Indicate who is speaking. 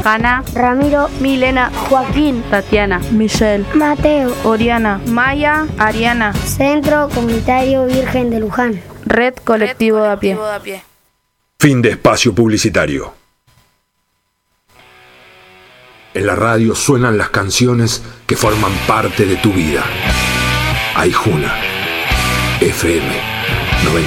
Speaker 1: Hanna,
Speaker 2: Ramiro,
Speaker 3: Milena,
Speaker 1: Joaquín,
Speaker 3: Tatiana,
Speaker 4: Michelle,
Speaker 2: Mateo,
Speaker 4: Oriana,
Speaker 3: Maya, Ariana.
Speaker 2: Centro Comunitario Virgen de Luján.
Speaker 3: Red Colectivo de a pie.
Speaker 5: Fin de espacio publicitario. En la radio suenan las canciones que forman parte de tu vida. Aijuna FM.